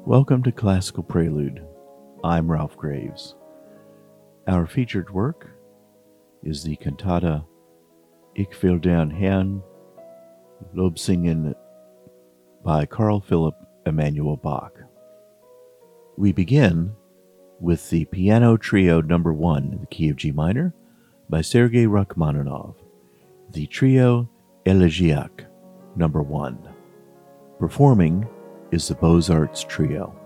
Welcome to Classical Prelude. I'm Ralph Graves. Our featured work is the cantata Ich will den Herrn Lobsingen by Carl Philipp Emanuel Bach. We begin with the Piano Trio No. 1 in the key of G minor by Sergei Rachmaninoff, the Trio Elegiac No. 1. Performing is the Beaux-Arts Trio.